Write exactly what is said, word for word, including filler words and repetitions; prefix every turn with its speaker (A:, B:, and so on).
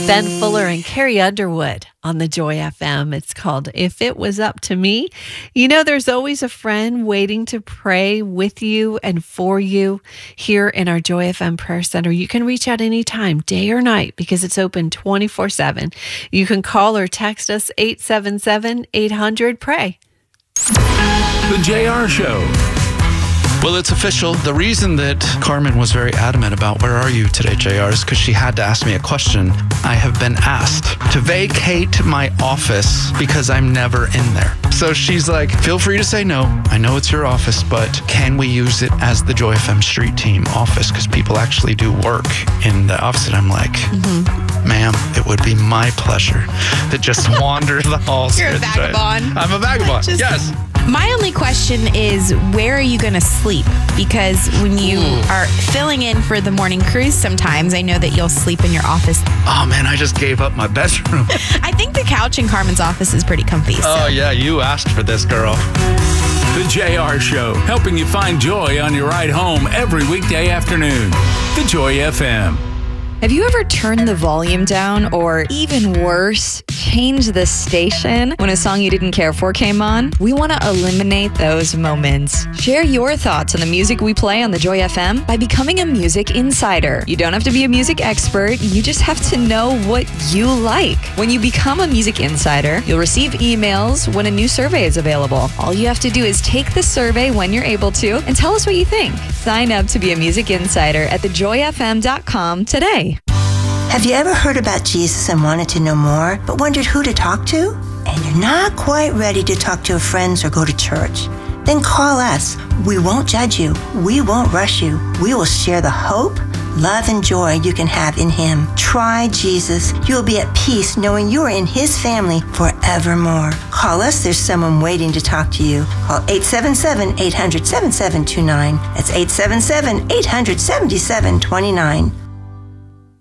A: Ben Fuller and Carrie Underwood on the Joy F M. It's called If It Was Up to Me. You know, there's always a friend waiting to pray with you and for you here in our Joy F M Prayer Center. You can reach out anytime, day or night, because it's open twenty-four seven. You can call or text us eight seven seven, eight hundred, pray.
B: The J R Show.
C: Well, it's official. The reason that Carmen was very adamant about where are you today, J R, is because she had to ask me a question. I have been asked to vacate my office because I'm never in there. So she's like, feel free to say no. I know it's your office, but can we use it as the Joy F M Street Team office? Because people actually do work in the office. And I'm like, mm-hmm. ma'am, it would be my pleasure to just wander the halls.
D: You're a vagabond.
C: I'm a vagabond,
D: Just-
C: yes.
D: My only question is, where are you going to sleep? Because when you
C: Ooh.
D: are filling in for the morning cruise, sometimes I know that you'll sleep in your office.
C: Oh, man, I just gave up my bedroom.
D: I think the couch in Carmen's office is pretty comfy. So.
C: Oh, yeah, you asked for this, girl.
B: The J R Show, helping you find joy on your ride home every weekday afternoon. The Joy F M.
E: Have you ever turned the volume down, or even worse, changed the station when a song you didn't care for came on? We want to eliminate those moments. Share your thoughts on the music we play on the Joy F M by becoming a music insider. You don't have to be a music expert, you just have to know what you like. When you become a music insider, you'll receive emails when a new survey is available. All you have to do is take the survey when you're able to and tell us what you think. Sign up to be a music insider at the joy f m dot com today.
F: Have you ever heard about Jesus and wanted to know more, but wondered who to talk to? And you're not quite ready to talk to your friends or go to church? Then call us. We won't judge you. We won't rush you. We will share the hope, love, and joy you can have in Him. Try Jesus. You will be at peace knowing you are in His family forevermore. Call us. There's someone waiting to talk to you. Call eight seven seven, eight hundred, seven seven two nine. That's eight seven seven, eight hundred, seven seven two nine.